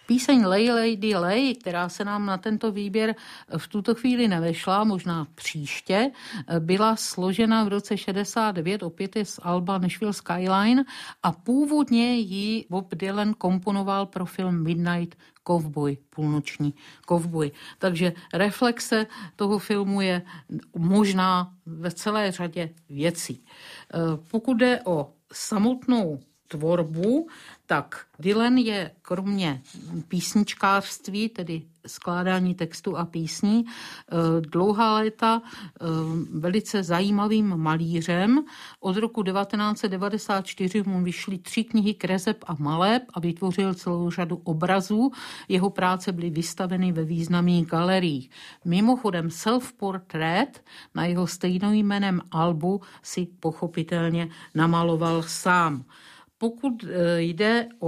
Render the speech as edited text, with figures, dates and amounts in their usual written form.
Píseň Lay Lady Lay, která se nám na tento výběr v tuto chvíli nevešla, možná příště, byla složena v roce 69, opět je z alba Nashville Skyline a původně ji Bob Dylan komponoval pro film Midnight Cowboy, půlnoční kovboj. Takže reflexe toho filmu je možná ve celé řadě věcí. Pokud jde o samotnou tvorbu, tak Dylan je kromě písničkářství, tedy skládání textu a písní, dlouhá léta velice zajímavým malířem. Od roku 1994 mu vyšly 3 knihy kreseb a maleb a vytvořil celou řadu obrazů. Jeho práce byly vystaveny ve významných galeriích. Mimochodem Self-Portrait na jeho stejnojmenném albu si pochopitelně namaloval sám. Pokud jde o